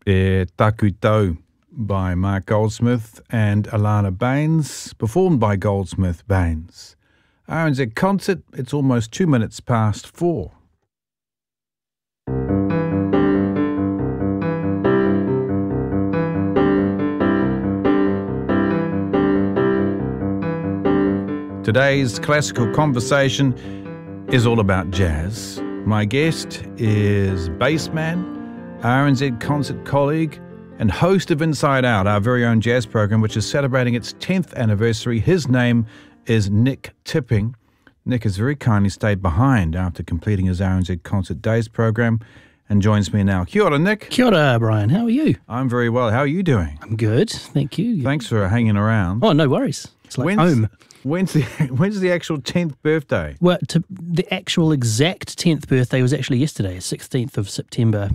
Taku Tau by Mark Goldsmith and Alana Baines, performed by Goldsmith Baines. RNZ Concert, it's almost 2 minutes past 4. Today's classical conversation is all about jazz. My guest is bassman, RNZ Concert colleague, and host of Inside Out, our very own jazz program, which is celebrating its 10th anniversary. His name is Nick Tipping. Nick has very kindly stayed behind after completing his RNZ Concert Days program and joins me now. Kia ora, Nick. Kia ora, Brian. How are you? I'm very well. How are you doing? I'm good, thank you. Thanks for hanging around. Oh, no worries. It's like home. When's the actual 10th birthday? Well, the actual exact 10th birthday was actually yesterday, 16th of September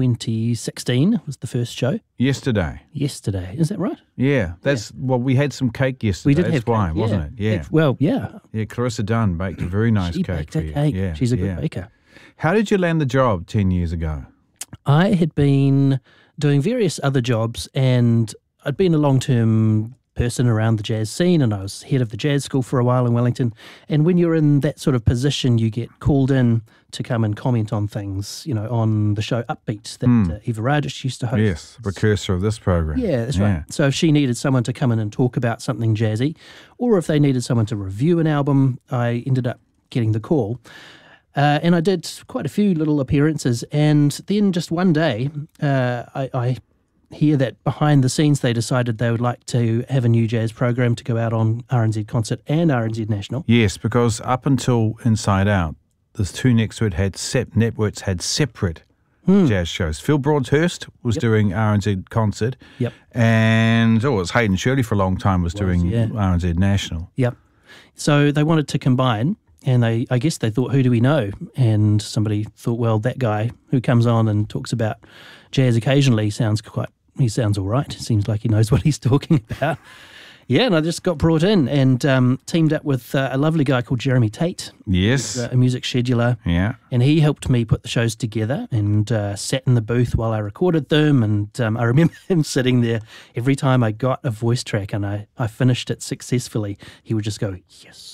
2016 was the first show. Yesterday. Is that right? Yeah, well, we had some cake yesterday. We did That's have why, cake, wasn't it? Yeah. Yeah, Clarissa Dunn baked a very nice she cake baked for a you. cake. Yeah, She's a good baker. How did you land the job 10 years ago? I had been doing various other jobs, and I'd been a long-term person around the jazz scene, and I was head of the jazz school for a while in Wellington. And when you're in that sort of position, you get called in to come and comment on things, on the show Upbeat that Eva Radic used to host. Yes, the precursor of this program. Yeah, that's right. So if she needed someone to come in and talk about something jazzy, or if they needed someone to review an album, I ended up getting the call. And I did quite a few little appearances, and then just one day I hear that behind the scenes they decided they would like to have a new jazz program to go out on RNZ Concert and RNZ National. Yes, because up until Inside Out, those two networks had separate jazz shows. Phil Broadhurst was doing RNZ Concert. Yep. And it was Hayden Shirley for a long time was doing RNZ National. Yep. So they wanted to combine, and I guess they thought, who do we know? And somebody thought, well, that guy who comes on and talks about jazz occasionally sounds all right. It seems like he knows what he's talking about. Yeah, and I just got brought in and teamed up with a lovely guy called Jeremy Tate. Yes. A music scheduler. Yeah. And he helped me put the shows together and sat in the booth while I recorded them. And I remember him sitting there every time I got a voice track and I finished it successfully. He would just go, yes.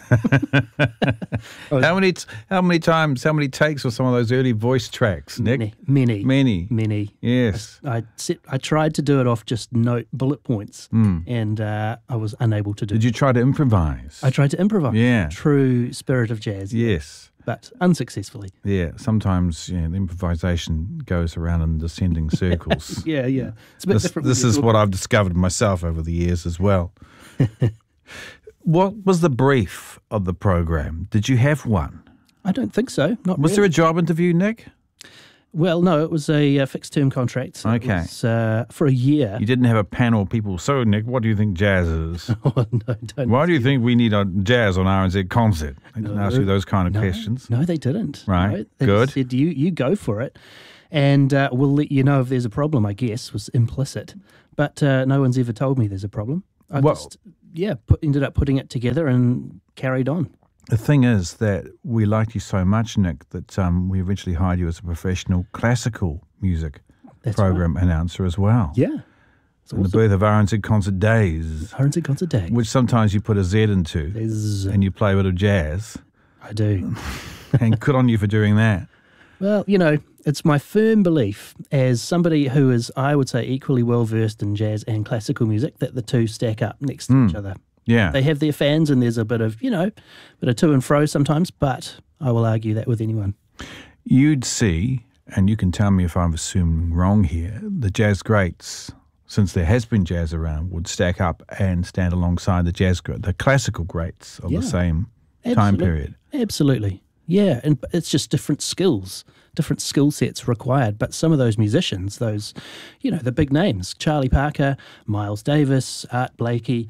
How many takes were some of those early voice tracks, Nick? Many. Yes. I tried to do it off just bullet points, and I was unable to do it. Did you try to improvise? I tried to improvise. Yeah. True spirit of jazz. Yes. But unsuccessfully. Yeah, sometimes the improvisation goes around in descending circles. Yeah. It's a bit different. This is what I've discovered myself over the years as well. What was the brief of the program? Did you have one? I don't think so. Was there a job interview, Nick? Well, no, it was a fixed-term contract. Okay. It was, for a year. You didn't have a panel of people. So, Nick, what do you think jazz is? Oh, no, don't. Why do you think we need a jazz on RNZ Concert? They didn't ask you those kind of questions. No, they didn't. Right, no, they good. Just said, you go for it, and we'll let you know if there's a problem, I guess, was implicit. But no one's ever told me there's a problem. I ended up putting it together and carried on. The thing is that we liked you so much, Nick, that we eventually hired you as a professional classical music program announcer as well. Yeah. And the birth of RNZ Concert Days. RNZ Concert Days. Which sometimes you put a Z into and you play a bit of jazz. I do. And good on you for doing that. Well, it's my firm belief as somebody who is, I would say, equally well-versed in jazz and classical music, that the two stack up next to each other. Yeah. They have their fans and there's a bit of, bit of to and fro sometimes, but I will argue that with anyone. You'd see, and you can tell me if I'm assuming wrong here, the jazz greats, since there has been jazz around, would stack up and stand alongside the classical greats of the same time period. Absolutely. Yeah, and it's just different skill sets required. But some of those musicians, the big names, Charlie Parker, Miles Davis, Art Blakey,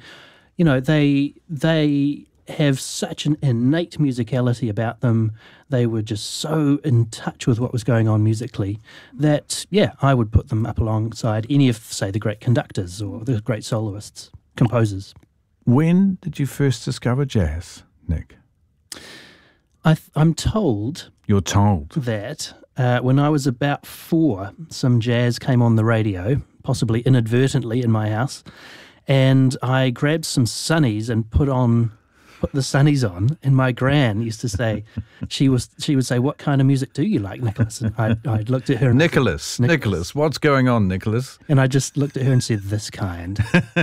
they have such an innate musicality about them. They were just so in touch with what was going on musically that, I would put them up alongside any of, say, the great conductors or the great soloists, composers. When did you first discover jazz, Nick? I'm told. You're told. That when I was about 4, some jazz came on the radio, possibly inadvertently in my house, and I grabbed some sunnies and put the sunnies on, and my gran used to say, she would say, "What kind of music do you like, Nicholas?" And I looked at her. And Nicholas, what's going on, Nicholas? And I just looked at her and said, "This kind."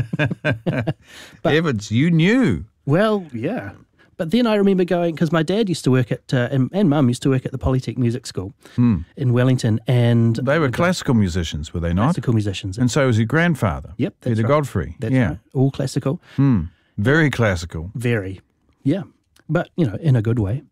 Evans, you knew. Well, yeah. But then I remember going, because my dad used to work at, and Mum used to work at the Polytech Music School in Wellington. And they were classical musicians, were they not? Classical musicians. And so was your grandfather. Yep, that's Peter right. Godfrey. That's yeah. right. All classical. Very classical. Very. Yeah. But, in a good way.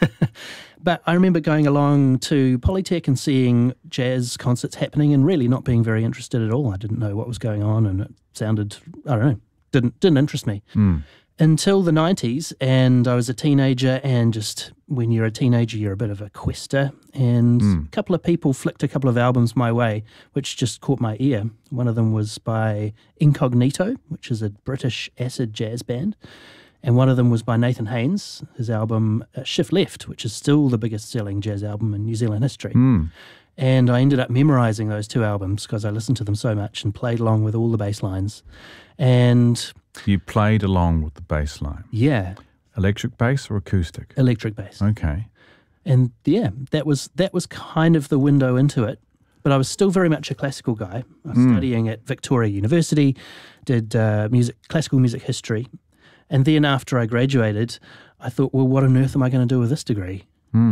But I remember going along to Polytech and seeing jazz concerts happening and really not being very interested at all. I didn't know what was going on, and it sounded, I don't know, didn't interest me. Until the 90s, and I was a teenager, and just when you're a teenager, you're a bit of a quester, and a couple of people flicked a couple of albums my way, which just caught my ear. One of them was by Incognito, which is a British acid jazz band, and one of them was by Nathan Haynes, his album Shift Left, which is still the biggest selling jazz album in New Zealand history. And I ended up memorising those 2 albums because I listened to them so much and played along with all the bass lines. And you played along with the bass line. yeah, Electric bass or acoustic? electric bass. Okay. And yeah, that was kind of the window into it. But I was still very much a classical guy. I was studying at Victoria University, did classical music history. And then after I graduated, I thought, well, what on earth am I going to do with this degree?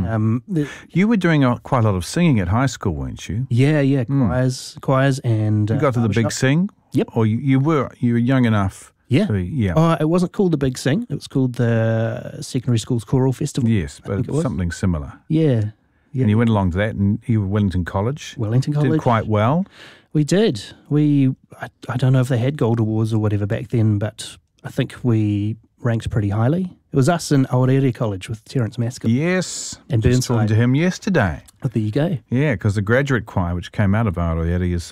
You were doing quite a lot of singing at high school, weren't you? Yeah, choirs, and You got to the Big Sing? Yep. Or you were young enough? Yeah. Yeah. Oh, it wasn't called the Big Sing. It was called the Secondary Schools Choral Festival. Yes, but it was. something similar. Yeah. And you went along to that, and you were Wellington College. Wellington College. Did quite well. We did. I don't know if they had gold awards or whatever back then, but I think we ranked pretty highly. It was us in Aoreare College with Terence Maskell. Yes. And Just talking Burnside. to him yesterday. Oh, there you go. Yeah, because the graduate choir, which came out of Aoreare, is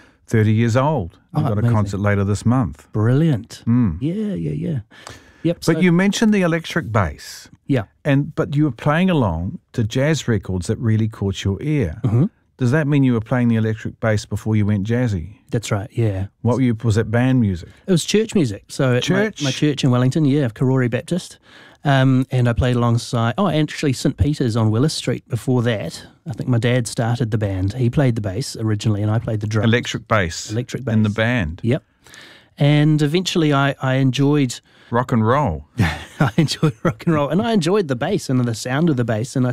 30 years old. We've got amazing. a concert later this month. Brilliant. Yeah. Yep. But you mentioned the electric bass. Yeah. But you were playing along to jazz records that really caught your ear. Does that mean you were playing the electric bass before you went jazzy? That's right, yeah. Was it band music? It was church music. So at Church? my church in Wellington, Karori Baptist. And I played alongside, actually St. Peter's on Willis Street before that. I think my dad started the band. He played the bass originally and I played the drums. Electric bass. Electric bass. In the band. Yep. And eventually I enjoyed... Rock and roll. I enjoyed rock and roll, and I enjoyed the bass and the sound of the bass, and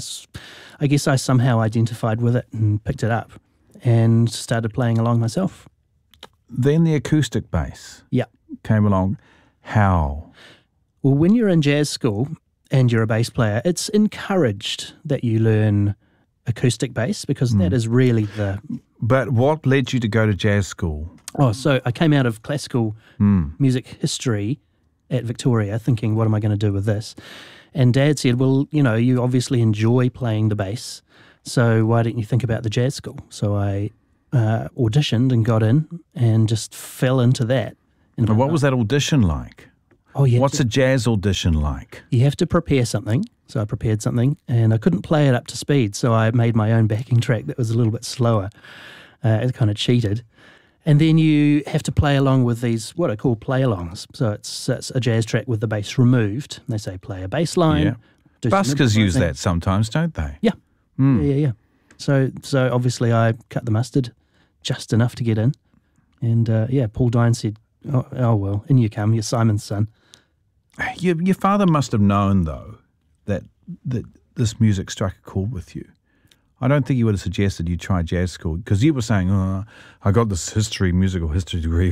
I guess I somehow identified with it and picked it up and started playing along myself. Then the acoustic bass Yeah. came along. How? Well, when you're in jazz school and you're a bass player, it's encouraged that you learn acoustic bass because that is really the... But what led you to go to jazz school? Oh, so I came out of classical music history at Victoria thinking, what am I going to do with this? And Dad said, well, you obviously enjoy playing the bass, so why don't you think about the jazz school? So I auditioned and got in and just fell into that. And what was that audition like? Oh, yeah. What's a jazz audition like? You have to prepare something. So I prepared something and I couldn't play it up to speed, so I made my own backing track that was a little bit slower. It kind of cheated. And then you have to play along with these, what I call play-alongs. So it's a jazz track with the bass removed. They say play a bass line. Yeah. do some Buskers use improvising. that sometimes, don't they? Yeah. Yeah. So obviously I cut the mustard just enough to get in. And Paul Dine said, oh well, in you come, you're Simon's son. Your father must have known, though, that this music struck a chord with you. I don't think he would have suggested you try jazz school because you were saying, I got this musical history degree.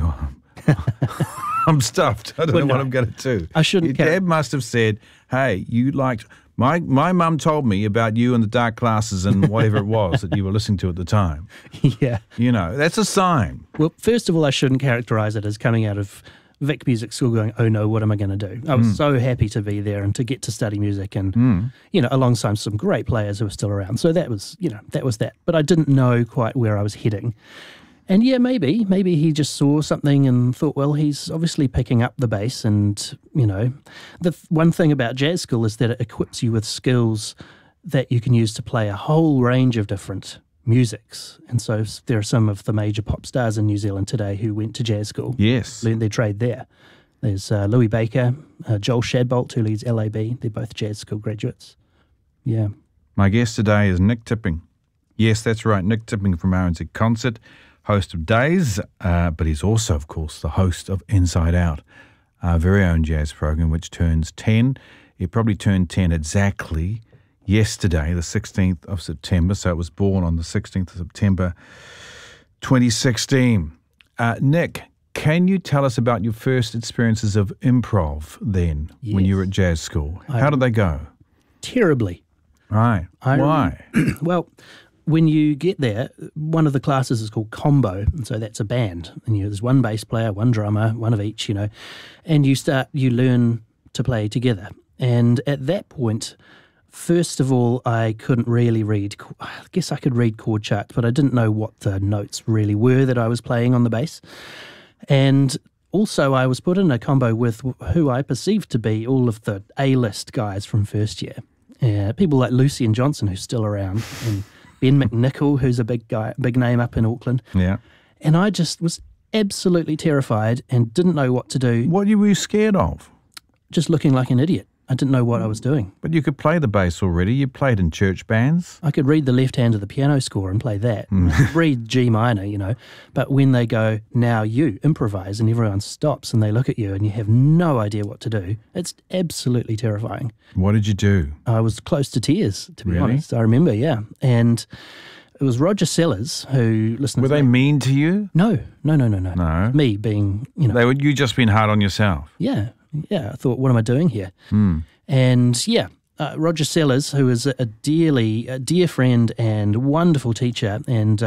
I'm stuffed. I don't know what I'm going to do. I shouldn't. Your dad must have said, hey, you liked... My mum told me about you and the dark classes and whatever it was that you were listening to at the time. Yeah. That's a sign. Well, first of all, I shouldn't characterise it as coming out of Vic Music School going, oh no, what am I going to do? I was so happy to be there and to get to study music and, alongside some great players who are still around. So that was that. But I didn't know quite where I was heading. And maybe he just saw something and thought, well, he's obviously picking up the bass. And, the one thing about jazz school is that it equips you with skills that you can use to play a whole range of different musics. And so there are some of the major pop stars in New Zealand today who went to jazz school, Yes. learned their trade there. There's Louis Baker, Joel Shadbolt, who leads LAB. They're both jazz school graduates. Yeah. My guest today is Nick Tipping. Yes, that's right, Nick Tipping from RNZ Concert, host of Days, but he's also, of course, the host of Inside Out, our very own jazz program, which turns 10. It probably turned 10 exactly yesterday, the 16th of September. So it was born on the 16th of September, 2016. Nick, can you tell us about your first experiences of improv then, when you were at jazz school? How did they go? Terribly. Right. Why? Well, when you get there, one of the classes is called combo, and so that's a band. And there's one bass player, one drummer, one of each, and you learn to play together. And at that point, first of all, I couldn't really read. I guess I could read chord charts, but I didn't know what the notes really were that I was playing on the bass. And also, I was put in a combo with who I perceived to be all of the A-list guys from first year. People like Lucian Johnson, who's still around, and Ben McNichol, who's a big name up in Auckland. Yeah. And I just was absolutely terrified and didn't know what to do. What were you scared of? Just looking like an idiot. I didn't know what I was doing. But you could play the bass already. You played in church bands. I could read the left hand of the piano score and play that. I could read G minor, But when they go, now you improvise, and everyone stops and they look at you and you have no idea what to do, it's absolutely terrifying. What did you do? I was close to tears, to be Really? honest. I remember, yeah. And it was Roger Sellers who listened Were to they me. mean to you? No. No. Me being, You just been hard on yourself. Yeah. I thought, what am I doing here? And yeah, Roger Sellers, who is a dear friend and wonderful teacher, and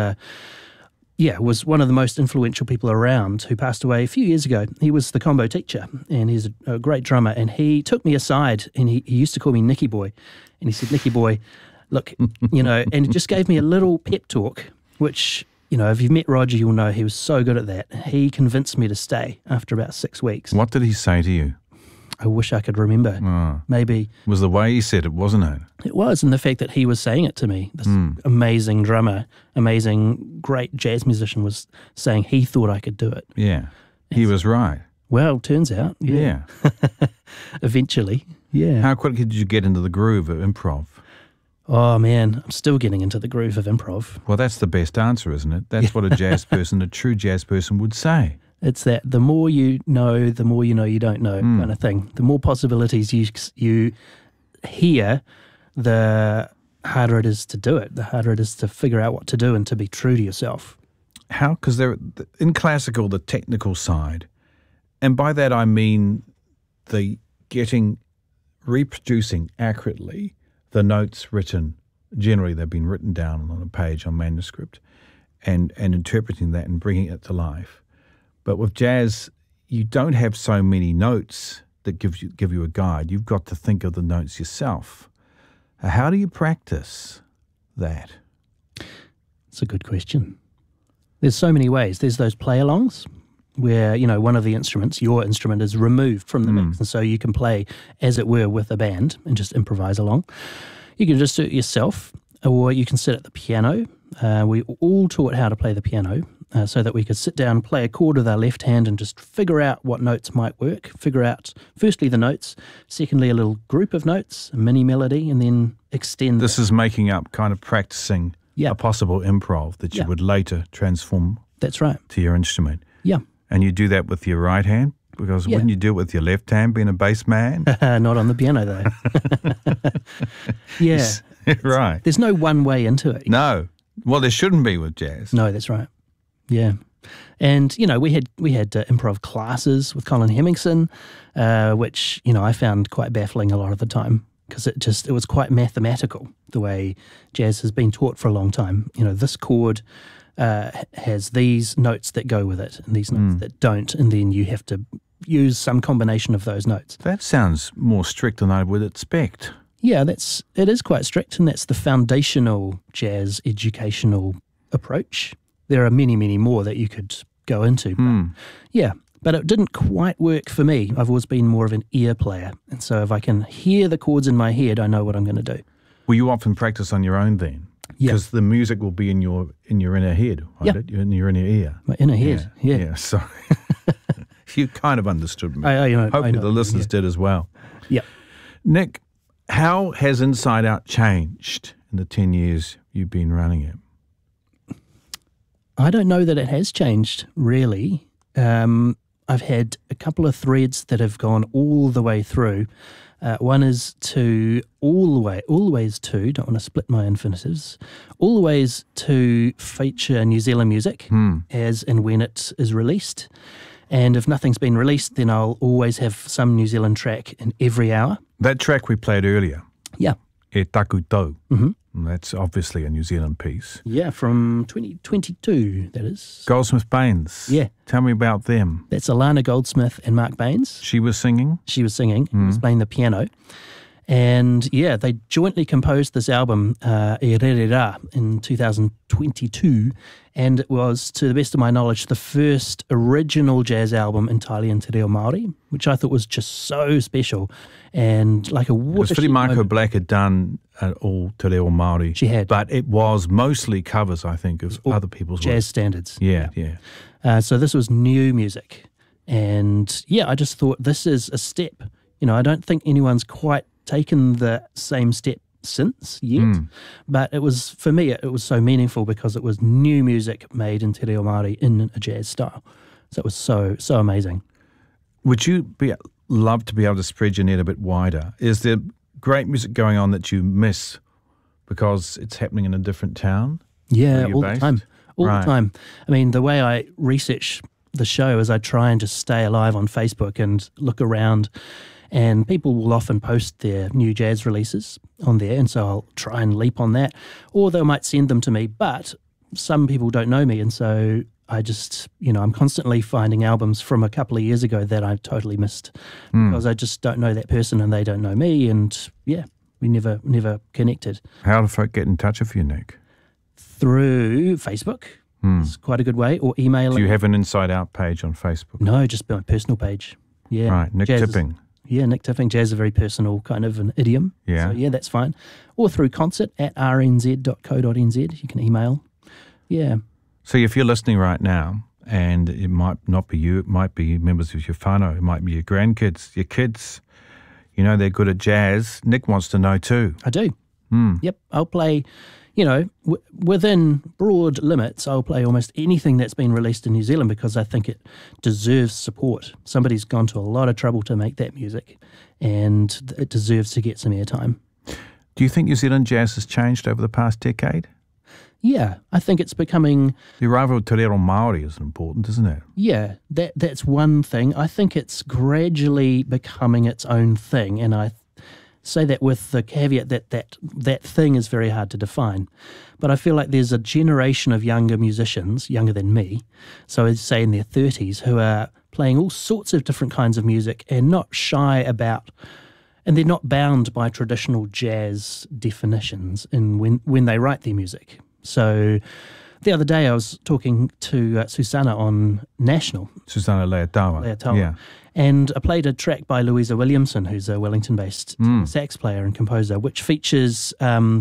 was one of the most influential people around, who passed away a few years ago. He was the combo teacher, and he's a great drummer. And he took me aside, and he used to call me Nicky Boy, and he said, "Nicky Boy, look, and he just gave me a little pep talk, which." If you've met Roger, you'll know he was so good at that. He convinced me to stay after about 6 weeks. What did he say to you? I wish I could remember. Oh. Maybe. It was the way he said it, wasn't it? It was, and the fact that he was saying it to me, this amazing drummer, amazing, great jazz musician, was saying he thought I could do it. Yeah. He was right. Well, turns out, yeah. Eventually, yeah. How quickly did you get into the groove of improv? Oh, man, I'm still getting into the groove of improv. Well, that's the best answer, isn't it? That's what a jazz person, a true jazz person would say. It's that the more you know, the more you know you don't know kind of thing. The more possibilities you hear, the harder it is to do it, the harder it is to figure out what to do and to be true to yourself. How? Because in classical, the technical side, and by that I mean the reproducing accurately the notes written. Generally, they've been written down on a page on manuscript, and interpreting that and bringing it to life. But with jazz, you don't have so many notes that give you a guide. You've got to think of the notes yourself. How do you practice that? It's a good question. There's so many ways. There's those play-alongs where, one of the instruments, your instrument, is removed from the mix, and so you can play, as it were, with a band and just improvise along. You can just do it yourself, or you can sit at the piano. We all taught how to play the piano so that we could sit down, play a chord with our left hand and just figure out what notes might work, figure out, firstly, the notes, secondly, a little group of notes, a mini melody, and then extend. This is making up, kind of practicing a possible improv that you would later transform That's right. to your instrument. Yeah. And you do that with your right hand? Because wouldn't you do it with your left hand, being a bass man? Not on the piano, though. Yeah. Right. There's no one way into it. No. Well, there shouldn't be with jazz. No, that's right. Yeah. And, we had improv classes with Colin Hemmingson, which, I found quite baffling a lot of the time, because it was quite mathematical, the way jazz has been taught for a long time. This chord has these notes that go with it and these notes that don't, and then you have to use some combination of those notes. That sounds more strict than I would expect. Yeah, it is quite strict, and that's the foundational jazz educational approach. There are many, many more that you could go into. But it didn't quite work for me. I've always been more of an ear player, and so if I can hear the chords in my head, I know what I'm going to do. Will you often practice on your own then? Yeah. Because the music will be in your inner head, won't Yeah. it? In your inner ear. My inner head. Yeah. So you kind of understood me. I know, Hopefully I know, the listeners yeah. did as well. Yeah. Nick, how has Inside Out changed in the 10 years you've been running it? I don't know that it has changed, really. I've had a couple of threads that have gone all the way through. One is to always to, don't want to split my infinitives, always to feature New Zealand music as and when it is released. And if nothing's been released, then I'll always have some New Zealand track in every hour. That track we played earlier, Yeah. E Taku Tau, Mm-hmm. that's obviously a New Zealand piece. Yeah, from 2022, that is. Goldsmith Baines. Yeah. Tell me about them. That's Alana Goldsmith and Mark Baines. She was singing. She was singing, he was playing the piano. And yeah, they jointly composed this album, E Rerera, in 2022. And it was, to the best of my knowledge, the first original jazz album entirely in te reo Māori, which I thought was just so special. And like a Because Whitty Marco Black had done all te reo Māori. She had. But it was mostly covers, I think, of other people's jazz work. standards. Yeah. So this was new music. And yeah, I just thought this is a step. You know, I don't think anyone's quite taken the same step since yet. But it was, for me, it was so meaningful because it was new music made in te reo Māori in a jazz style. So it was so amazing. Would you love to be able to spread your net a bit wider? Is there great music going on that you miss because it's happening in a different town? Yeah, where you're all based? the time. All Right. the time. I mean, the way I research the show is I try and just stay alive on Facebook and look around, and people will often post their new jazz releases on there, and so I'll try and leap on that, or they might send them to me, but some people don't know me, and so I just, I'm constantly finding albums from a couple of years ago that I totally missed because I just don't know that person and they don't know me, and yeah, we never connected. How do folk get in touch with you, Nick? Through Facebook. It's quite a good way, or emailing. Do you have an Inside Out page on Facebook? No, just my personal page. Yeah. Right, Nick Jazz is- Tipping. Yeah, Nick Tipping. Jazz is a very personal kind of an idiom. Yeah. So yeah, that's fine. Or through concert@rnz.co.nz. You can email. Yeah. So if you're listening right now, and it might not be you, it might be members of your whānau, it might be your grandkids, your kids, they're good at jazz. Nick wants to know too. I do. Yep. I'll play, within broad limits, I'll play almost anything that's been released in New Zealand because I think it deserves support. Somebody's gone to a lot of trouble to make that music, and it deserves to get some airtime. Do you think New Zealand jazz has changed over the past decade? Yeah, I think it's becoming... The arrival of te reo Māori is important, isn't it? Yeah, that's one thing. I think it's gradually becoming its own thing, and I say that with the caveat that thing is very hard to define. But I feel like there's a generation of younger musicians, younger than me, so I'd say in their 30s, who are playing all sorts of different kinds of music and not shy about, and they're not bound by traditional jazz definitions in when they write their music. So the other day I was talking to Susanna on National. Susanna Leatawa. Yeah. And I played a track by Louisa Williamson, who's a Wellington-based sax player and composer, which features Ma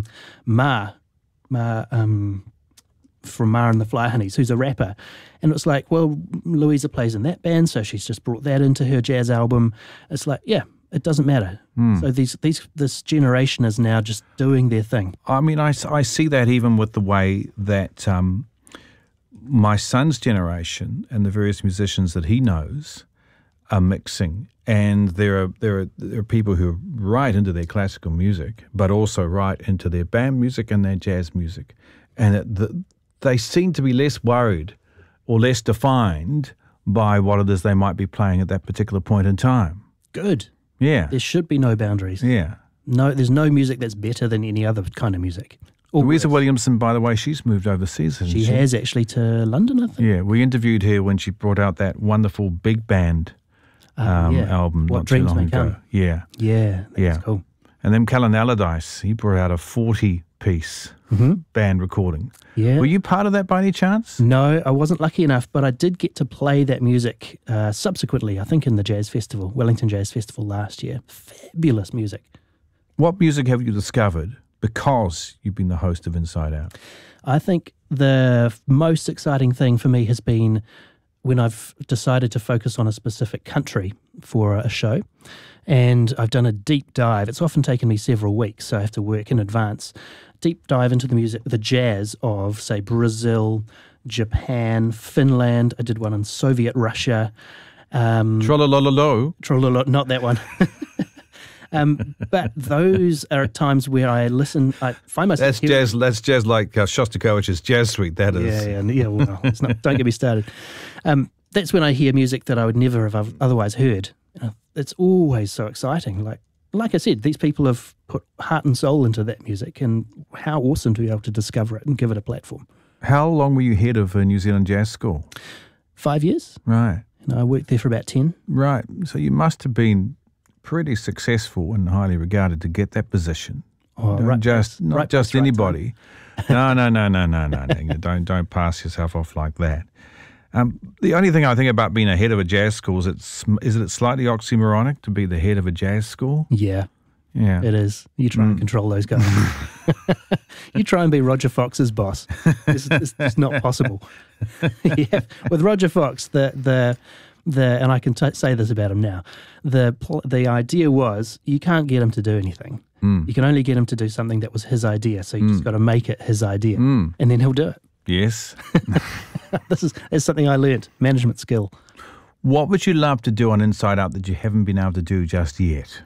from Ma and the Fly Honeys, who's a rapper. And it was like, well, Louisa plays in that band, so she's just brought that into her jazz album. It's like, yeah, it doesn't matter. So this generation is now just doing their thing. I mean, I see that even with the way that my son's generation and the various musicians that he knows are mixing. And there are people who are right into their classical music, but also right into their band music and their jazz music. And they seem to be less worried or less defined by what it is they might be playing at that particular point in time. Good. Yeah. There should be no boundaries. Yeah. No, there's no music that's better than any other kind of music. Louisa Williamson, by the way, she's moved overseas, hasn't she? She has actually to London, I think. Yeah, we interviewed her when she brought out that wonderful big band album What not too Dreams long May ago. Come. Yeah. Yeah, that's cool. And then Callan Allardyce, he brought out a 40-piece band recording. Yeah. Were you part of that by any chance? No, I wasn't lucky enough, but I did get to play that music subsequently, I think in the Jazz Festival, Wellington Jazz Festival last year. Fabulous music. What music have you discovered because you've been the host of Inside Out? I think the most exciting thing for me has been when I've decided to focus on a specific country for a show, and I've done a deep dive. It's often taken me several weeks, so I have to work in advance. Deep dive into the music, the jazz of, say, Brazil, Japan, Finland. I did one in Soviet Russia. Trollolololo. Not that one. But those are times where I listen. I find myself. That's jazz like Shostakovich's Jazz Suite. That is. Yeah. Well, don't get me started. That's when I hear music that I would never have otherwise heard. It's always so exciting. Like I said, these people have put heart and soul into that music, and how awesome to be able to discover it and give it a platform. How long were you head of New Zealand Jazz School? 5 years. Right. And I worked there for about 10. Right. So you must have been pretty successful and highly regarded to get that position. Not just anybody. No. Don't pass yourself off like that. The only thing I think about being a head of a jazz school is it slightly oxymoronic to be the head of a jazz school? Yeah, Yeah. it is. You try and control those guys. You try and be Roger Fox's boss. It's not possible. Yeah, with Roger Fox, and I can say this about him now. The idea was you can't get him to do anything. You can only get him to do something that was his idea. So you just got to make it his idea, and then he'll do it. Yes. It's something I learnt, management skill. What would you love to do on Inside Out that you haven't been able to do just yet?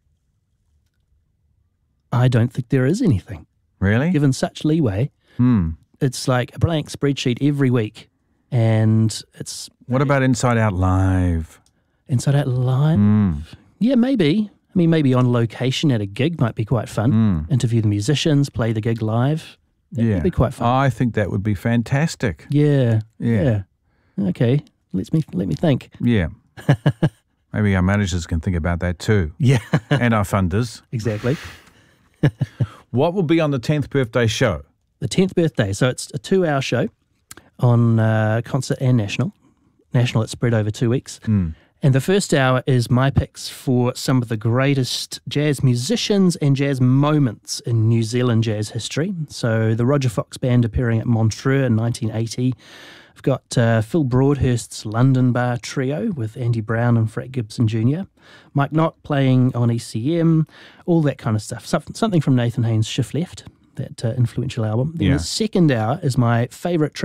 I don't think there is anything. Really? Given such leeway, it's like a blank spreadsheet every week. And it's... What about Inside Out Live? Inside Out Live? Yeah, maybe. I mean, maybe on location at a gig might be quite fun. Interview the musicians, play the gig live. That would be quite fun. I think that would be fantastic. Yeah. Okay, let me think. Yeah. Maybe our managers can think about that too. Yeah. And our funders. Exactly. What will be on the 10th birthday show? The 10th birthday. So it's a 2-hour show on concert and national. National, it's spread over 2 weeks. And the first hour is my picks for some of the greatest jazz musicians and jazz moments in New Zealand jazz history. So the Roger Fox Band appearing at Montreux in 1980. I've got Phil Broadhurst's London Bar Trio with Andy Brown and Frank Gibson Jr. Mike Knott playing on ECM, all that kind of stuff. Something from Nathan Haynes' Shift Left, that influential album. Then the second hour is my favourite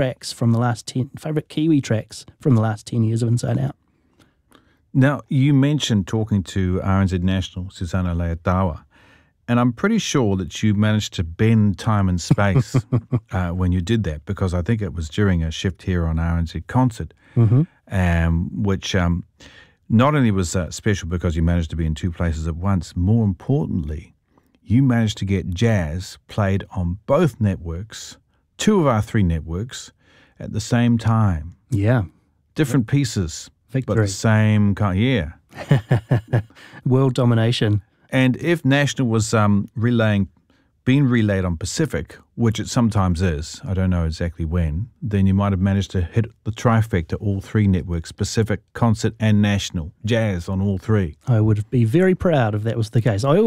Kiwi tracks from the last 10 years of Inside Out. Now, you mentioned talking to RNZ National, Susanna Leotawa, and I'm pretty sure that you managed to bend time and space when you did that, because I think it was during a shift here on RNZ Concert, which not only was special because you managed to be in 2 places at once, more importantly, you managed to get jazz played on both networks, 2 of our 3 networks, at the same time. Yeah. Different pieces. Victory. But the same kind, yeah. World domination. And if National was being relayed on Pacific, which it sometimes is, I don't know exactly when, then you might have managed to hit the trifecta, all 3 networks, Pacific, Concert and National, jazz on all 3. I would be very proud if that was the case. I